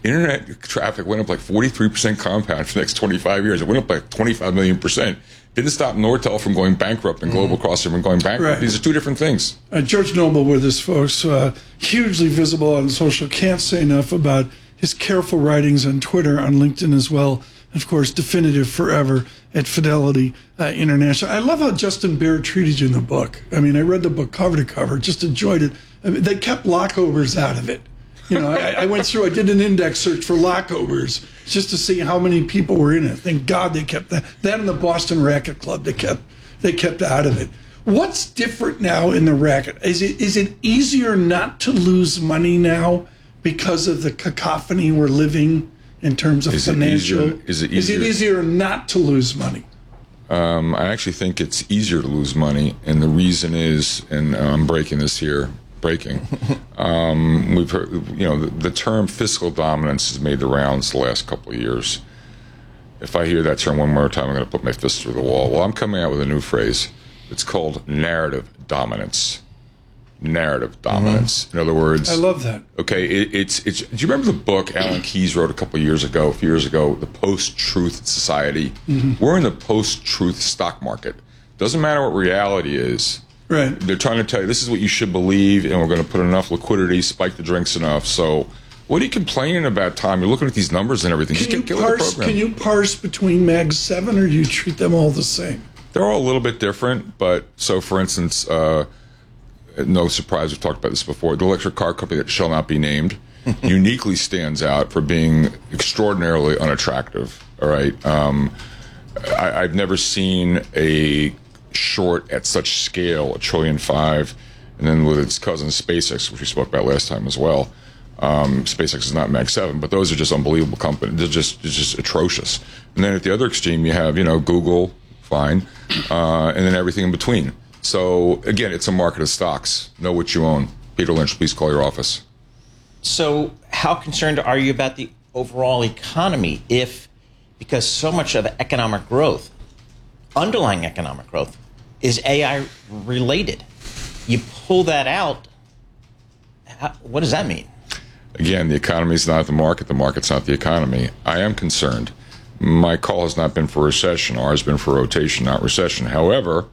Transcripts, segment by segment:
internet traffic went up like 43% compound for the next 25 years. It went up like 25 million %. Didn't stop Nortel from going bankrupt and Global Crossing from going bankrupt. Right. These are two different things. George Noble with us, folks, hugely visible on social. Can't say enough about his careful writings on Twitter, on LinkedIn as well. Of course, definitive forever at Fidelity International. I love how Justin Baer treated you in the book. I mean, I read the book cover to cover, just enjoyed it. I mean, they kept lockovers out of it. You know, I went through, I did an index search for lockovers just to see how many people were in it. Thank God they kept that. That and the Boston Racket Club, they kept out of it. What's different now in the racket? Is it easier not to lose money now because of the cacophony we're living in terms of financial? Is it easier not to lose money? I actually think it's easier to lose money, and the reason is, and I'm breaking this here. We've heard, the term fiscal dominance has made the rounds the last couple of years. If I hear that term one more time, I'm going to put my fist through the wall. Well, I'm coming out with a new phrase. It's called narrative dominance. Narrative dominance. In other words, I love that. Okay, it's. Do you remember the book Alan Keyes wrote a few years ago, The Post-Truth Society? We're in the post-truth stock market. Doesn't matter what reality is. Right. They're trying to tell you this is what you should believe, and we're going to put enough liquidity, spike the drinks enough. So, what are you complaining about, Tom? You're looking at these numbers and everything. Can you parse between Mag 7, or do you treat them all the same? They're all a little bit different, but so for instance, no surprise, we've talked about this before. The electric car company that shall not be named uniquely stands out for being extraordinarily unattractive. All right, I've never seen a short at such scale, $1.5 trillion, and then with its cousin SpaceX, which we spoke about last time as well. SpaceX is not Mag 7, but those are just unbelievable companies. They're just atrocious. And then at the other extreme, you have Google, fine, and then everything in between. So again, it's a market of stocks. Know what you own. Peter Lynch, please call your office. So how concerned are you about the overall economy because so much of economic growth, underlying economic growth, is AI related? You pull that out, what does that mean? Again, the economy is not the market's not the economy. I am concerned. My call has not been for recession. Ours has been for rotation, not recession. However,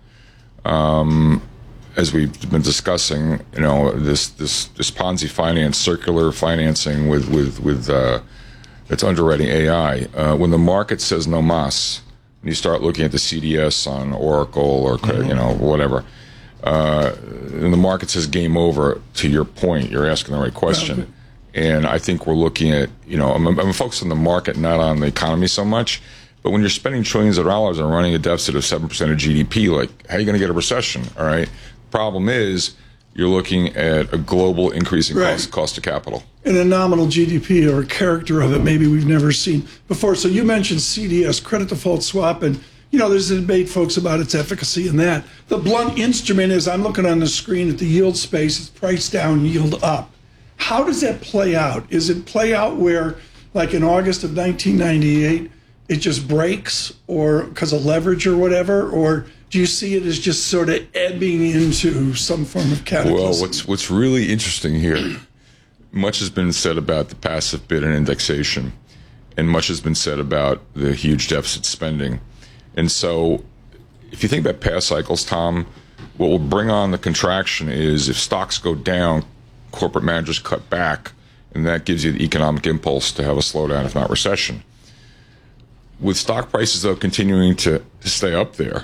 as we've been discussing, this Ponzi finance, circular financing with that's underwriting AI. When the market says no mas, when you start looking at the CDS on Oracle or whatever, and the market says game over. To your point, you're asking the right question. Okay. And I think we're looking at, I'm focused on the market, not on the economy so much. But when you're spending trillions of dollars and running a deficit of 7% of GDP, how are you going to get a recession? All right. Problem is, you're looking at a global increase in cost of capital. And a nominal GDP, or a character of it, maybe we've never seen before. So you mentioned CDS, credit default swap, and there's a debate, folks, about its efficacy in that. The blunt instrument is, I'm looking on the screen at the yield space, it's price down, yield up. How does that play out? Is it play out where, like in August of 1998, it just breaks, or because of leverage or whatever, or do you see it as just sort of ebbing into some form of cataclysm? Well, what's really interesting here, much has been said about the passive bid and indexation, and much has been said about the huge deficit spending. And so if you think about past cycles, Tom, what will bring on the contraction is if stocks go down, corporate managers cut back, and that gives you the economic impulse to have a slowdown, if not recession. With stock prices, though, continuing to stay up there,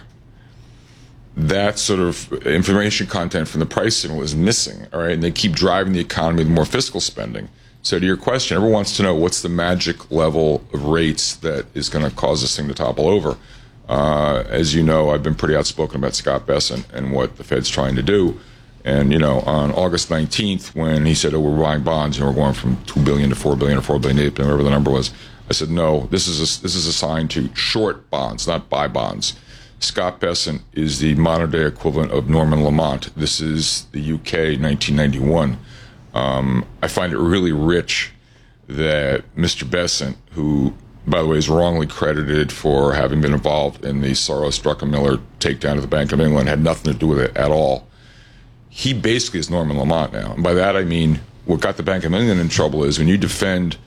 that sort of information content from the price signal is missing, all right? And they keep driving the economy with more fiscal spending. So to your question, everyone wants to know what's the magic level of rates that is going to cause this thing to topple over. As you know, I've been pretty outspoken about Scott Bessent and what the Fed's trying to do. And, on August 19th, when he said, we're buying bonds, we're going from $2 billion to $4 billion or $4 billion to $8 billion, whatever the number was, I said, no, this is a sign to short bonds, not buy bonds. Scott Bessent is the modern-day equivalent of Norman Lamont. This is the UK, 1991. I find it really rich that Mr. Bessent, who, by the way, is wrongly credited for having been involved in the Soros-Druckenmiller takedown of the Bank of England, had nothing to do with it at all. He basically is Norman Lamont now. And by that I mean, what got the Bank of England in trouble is when you defend